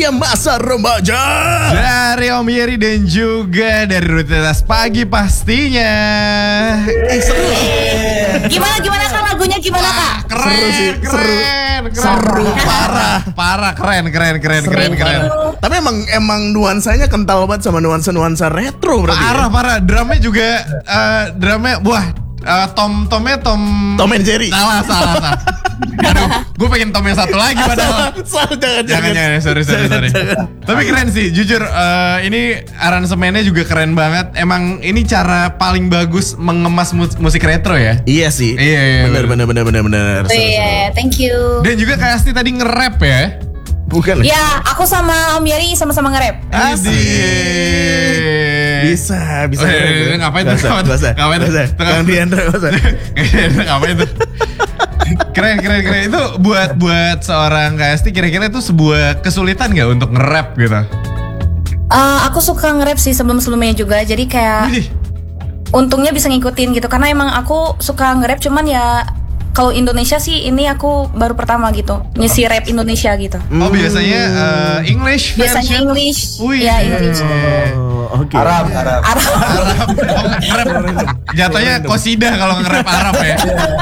nostalgia masa remaja. Dari Om Yeri dan juga dari Rutinitas Pagi pastinya. Seru. Gimana Kak lagunya gimana Kak? Seru parah keren. Tapi emang nuansanya kental banget sama nuansa retro berarti. Parah. Drumnya juga Tom and Jerry. Salah. Aduh, gue pengen Tom yang satu lagi padahal. Jangan, sorry. Tapi keren sih, jujur. Ini aransemennya juga keren banget. Emang ini cara paling bagus mengemas musik retro ya. Iya sih. Iya. Bener. Iya, thank you. Dan juga Kak Asti tadi nge-rap ya. Bukan. Ya, aku sama Om Yeri sama-sama nge-rap. Asik. Bisa. Ngapain tuh? Ngapain tuh? Kang Diandra masa. Ngapain tuh? Keren. Itu buat seorang Kak Asti kira-kira itu sebuah kesulitan gak untuk nge-rap gitu? Aku suka nge-rap sih sebelum-sebelumnya juga. Jadi kayak untungnya bisa ngikutin gitu. Karena emang aku suka nge-rap cuman ya kalau Indonesia sih ini aku baru pertama gitu ngisi rap Indonesia gitu. Oh biasanya English version? Biasanya English. Ya English. Oke. Arab. Nge-rap jatuhnya kosidah kalau nge-rap Arab ya.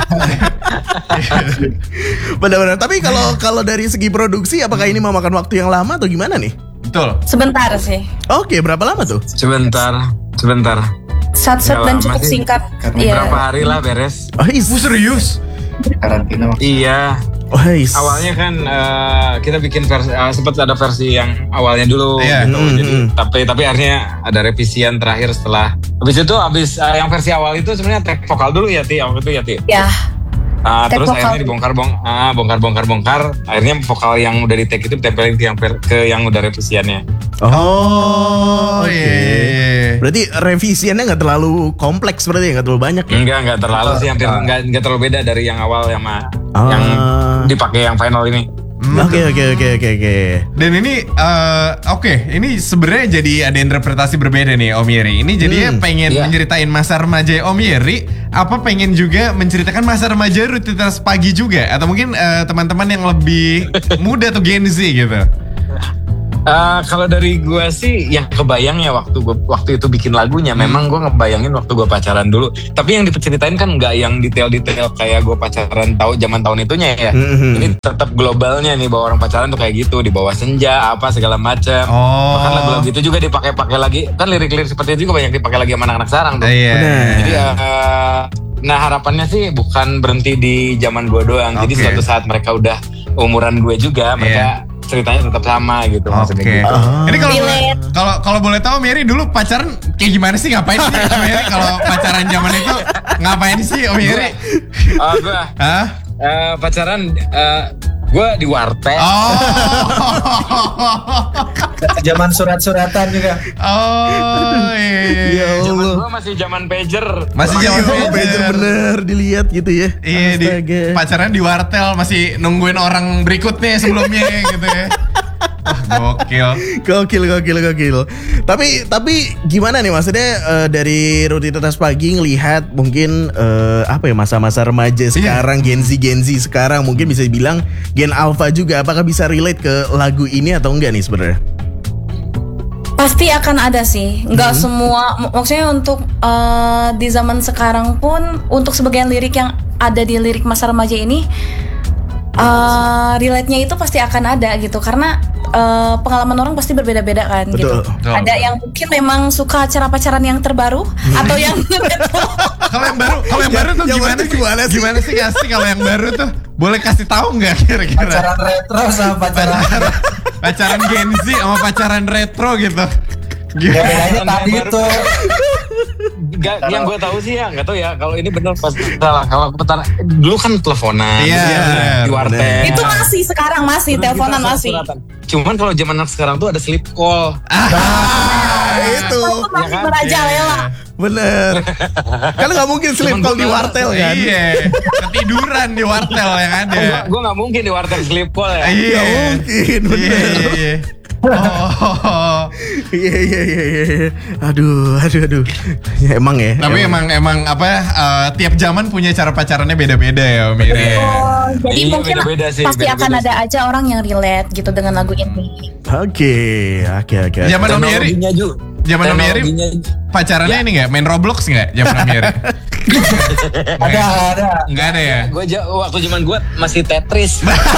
Benar-benar. Tapi kalau dari segi produksi apakah ini memakan waktu yang lama atau gimana nih? Betul. Sebentar sih. Oke, berapa lama tuh? Sebentar. Set dan cukup singkat. Iya. Berapa hari lah beres. Oh, serius? Karantina. Iya. Awalnya kan kita bikin sempat ada versi yang awalnya dulu gitu. Jadi tapi akhirnya ada revisian terakhir setelah habis yang versi awal itu sebenarnya track vokal dulu ya Ti, waktu itu ya Ti. Ya. Terus akhirnya dibongkar. Akhirnya vokal yang udah di take itu ditempelin ke yang udah revisiannya. Oh, iya. Berarti revisiannya nggak terlalu kompleks berarti nggak terlalu banyak ya? Nggak terlalu sih, hampir nggak terlalu beda dari yang awal yang dipakai yang final ini. Oke. Dan ini ini sebenarnya jadi ada interpretasi berbeda nih Om Yeri. Ini jadinya pengen menceritain masa remaja Om Yeri, apa pengen juga menceritakan masa remaja Rutinitas Pagi juga, atau mungkin teman-teman yang lebih muda atau Gen Z gitu. Kalau dari gue sih yang kebayang ya waktu itu bikin lagunya, memang gue ngebayangin waktu gue pacaran dulu. Tapi yang diceritain kan nggak yang detail-detail kayak gue pacaran zaman tahun itunya ya. Ini tetap globalnya nih, bahwa orang pacaran tuh kayak gitu, di bawah senja apa segala macam. Bahkan lagu-lagu itu juga dipakai lagi. Kan lirik-lirik seperti itu juga banyak dipakai lagi sama anak-anak sekarang tuh. Jadi nah harapannya sih bukan berhenti di zaman gue doang. Jadi suatu saat mereka udah umuran gue juga, mereka ceritanya tetap sama gitu maksudnya gitu. Ini kalau boleh tahu Mary dulu pacaran kayak gimana sih, ngapain sih Mary kalau pacaran zaman itu ngapain sih Om Mary? Pacaran gue di warteg. Zaman surat-suratan juga. Iya. Zaman gue masih zaman pager. Masih zaman pager bener dilihat gitu ya. Iya, pacaran di wartel masih nungguin orang berikutnya sebelumnya gitu ya. Gokil. Tapi gimana nih maksudnya dari Rutinitas Pagi ngelihat mungkin masa-masa remaja sekarang, Gen Z sekarang, mungkin bisa dibilang Gen Alpha juga, apakah bisa relate ke lagu ini atau enggak nih sebenarnya? Pasti akan ada sih, nggak semua. Maksudnya untuk di zaman sekarang pun untuk sebagian lirik yang ada di lirik masa remaja ini, relate-nya itu pasti akan ada gitu, karena pengalaman orang pasti berbeda-beda kan. Betul. Gitu. Ada yang mungkin memang suka cara pacaran yang terbaru atau yang kalau yang baru tuh gimana sih kasih kalau yang baru tuh boleh kasih tahu nggak kira-kira? Pacaran retro sama pacaran Gen Z sama pacaran retro gitu. Ya bedanya tadi tuh. Yang gue tahu sih ya, nggak tahu ya kalau ini benar pas salah. Kalau dulu kan teleponan, di warteg. Itu sekarang masih teleponan masih. Cuman kalau zaman anak sekarang tuh ada sleep call. Itu masih merajalela. Bener. Kan nggak mungkin sleep call di wartel kan? Iya. Ketiduran di wartel yang ada. Gue nggak mungkin di wartel sleep call ya. Nggak mungkin, bener. Iya. Oh. Iya. Aduh. Ya, emang ya. Tapi emang apa tiap zaman punya cara pacarannya beda-beda ya Om Iri. Jadi Iya, mungkin beda-beda sih, pasti beda-beda akan sih. ada aja orang yang relate gitu dengan lagu ini. Oke. Zaman Om Iri. Teknologinya Ju. Zaman Om Iri Teknologinya- pacarannya ini nggak main Roblox nggak? Zaman Om Iri. Ada. Nggak ada ya. Waktu zaman gue masih Tetris.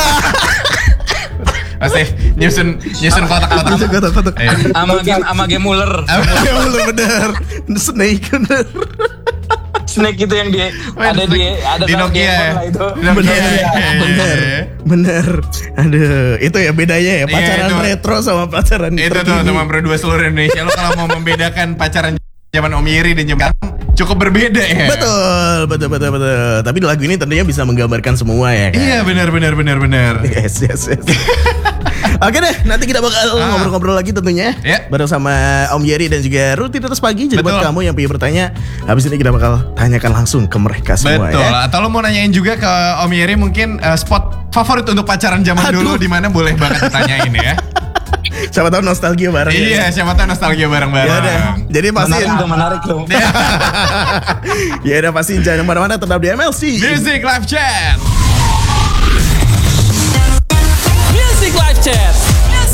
Masih nyusun kotak-kotak. Iya. sama game Muller. Bener. Snake bener. Snake itu yang dia ada di dalam Nokia Game ya. Boy lah itu. Di Nokia. Bener. Aduh, itu ya bedanya ya pacaran itu. retro sama pacaran Itu tuh terkini. teman berdua seluruh Indonesia. Lo kalau mau membedakan pacaran zaman Om Iri dan zaman sekarang cukup berbeda ya. Betul. Tapi lagu ini tentunya bisa menggambarkan semua ya kan. Iya benar. Yes. Oke deh, nanti kita bakal ngobrol-ngobrol lagi tentunya Ya. bareng sama Om Yeri dan juga Rutinitas Pagi. Jadi buat Betul. kamu yang pengen bertanya, habis ini kita bakal tanyakan langsung ke mereka semua Betul. ya. Atau lo mau nanyain juga ke Om Iri mungkin spot favorit untuk pacaran zaman dulu di mana boleh banget ditanyain ya. Siapa tahu nostalgia bareng. Iya, siapa tahu nostalgia bareng-bareng. Ya udah. Jadi pasti Menarik tuh. ya udah pasti jangan kemana-mana, tetap di MLC. Music Live Chat. Music Live Chat.